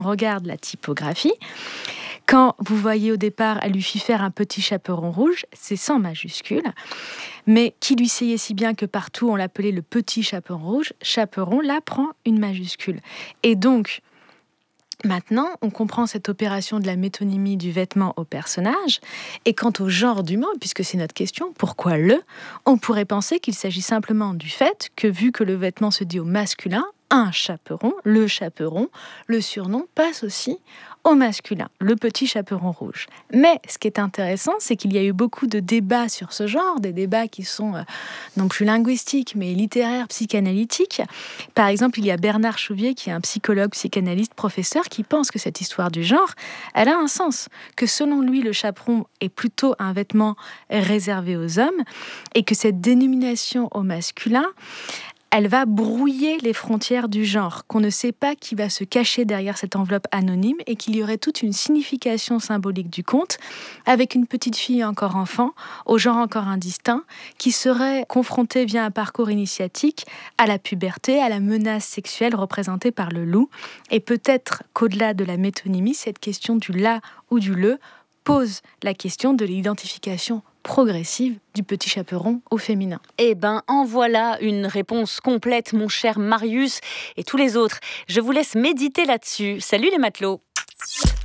regarde la typographie, quand vous voyez au départ, elle lui fit faire un petit chaperon rouge, c'est sans majuscule, mais qui lui sait si bien que partout on l'appelait le petit chaperon rouge, chaperon là prend une majuscule. Et donc, maintenant, on comprend cette opération de la métonymie du vêtement au personnage. Et quant au genre du mot, puisque c'est notre question, pourquoi le ? On pourrait penser qu'il s'agit simplement du fait que, vu que le vêtement se dit au masculin, un chaperon, le surnom passe aussi au masculin, le petit chaperon rouge. Mais ce qui est intéressant, c'est qu'il y a eu beaucoup de débats sur ce genre, des débats qui sont non plus linguistiques, mais littéraires, psychanalytiques. Par exemple, il y a Bernard Chouvier, qui est un psychologue, psychanalyste, professeur, qui pense que cette histoire du genre, elle a un sens, que selon lui, le chaperon est plutôt un vêtement réservé aux hommes, et que cette dénomination au masculin, elle va brouiller les frontières du genre, qu'on ne sait pas qui va se cacher derrière cette enveloppe anonyme et qu'il y aurait toute une signification symbolique du conte avec une petite fille encore enfant, au genre encore indistinct, qui serait confrontée via un parcours initiatique à la puberté, à la menace sexuelle représentée par le loup. Et peut-être qu'au-delà de la métonymie, cette question du la ou du le pose la question de l'identification progressive du petit chaperon au féminin. Eh ben, en voilà une réponse complète, mon cher Marius et tous les autres. Je vous laisse méditer là-dessus. Salut les matelots!